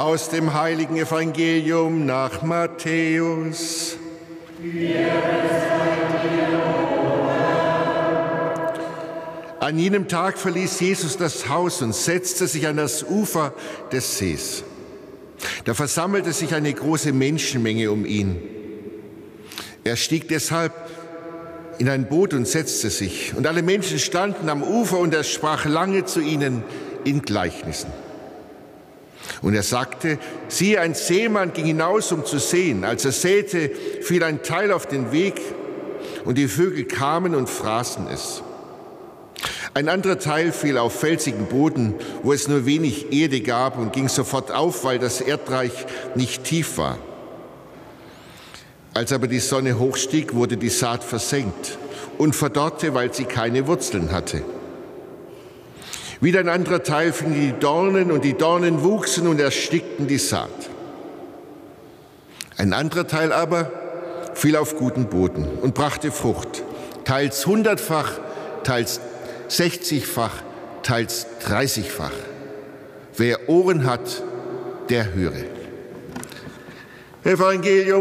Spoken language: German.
Aus dem heiligen Evangelium nach Matthäus. An jenem Tag verließ Jesus das Haus und setzte sich an das Ufer des Sees. Da versammelte sich eine große Menschenmenge um ihn. Er stieg deshalb in ein Boot und setzte sich. Und alle Menschen standen am Ufer, und er sprach lange zu ihnen in Gleichnissen. Und er sagte: Siehe, ein Sämann ging hinaus, um zu säen. Als er säte, fiel ein Teil auf den Weg, und die Vögel kamen und fraßen es. Ein anderer Teil fiel auf felsigen Boden, wo es nur wenig Erde gab, und ging sofort auf, weil das Erdreich nicht tief war. Als aber die Sonne hochstieg, wurde die Saat versenkt und verdorrte, weil sie keine Wurzeln hatte. Wieder ein anderer Teil fing die Dornen, und die Dornen wuchsen und erstickten die Saat. Ein anderer Teil aber fiel auf guten Boden und brachte Frucht, teils 100-fach, teils 60-fach, teils 30-fach. Wer Ohren hat, der höre. Evangelium